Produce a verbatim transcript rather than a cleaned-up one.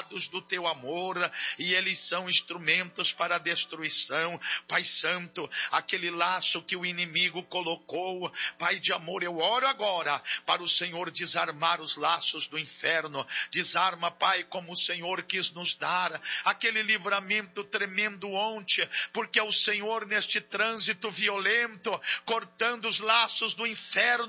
laçados do teu amor, e eles são instrumentos para a destruição. Pai Santo, aquele laço que o inimigo colocou, Pai de amor, eu oro agora para o Senhor desarmar os laços do inferno. Desarma, Pai, como o Senhor quis nos dar aquele livramento tremendo ontem, porque é o Senhor neste trânsito violento, cortando os laços do inferno,